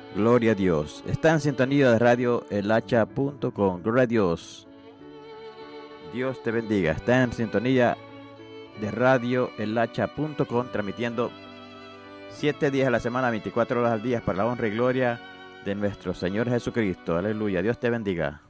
Gloria a Dios. Está en sintonía de radioelhacha.com. Gloria a Dios. Dios te bendiga. Está en sintonía de radioelhacha.com, transmitiendo 7 días a la semana, 24 horas al día, para la honra y gloria de nuestro Señor Jesucristo. Aleluya. Dios te bendiga.